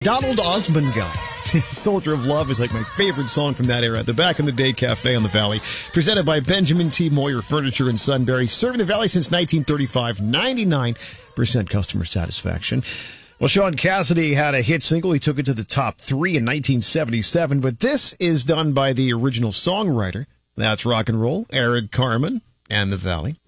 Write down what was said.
Donald Osmond guy. Soldier of Love is like my favorite song from that era. The Back in the Day Cafe on the Valley. Presented by Benjamin T. Moyer Furniture in Sunbury. Serving the Valley since 1935. 99% customer satisfaction. Well, Sean Cassidy had a hit single. He took it to the top 3 in 1977. But this is done by the original songwriter. That's rock and roll. Eric Carmen and the Valley.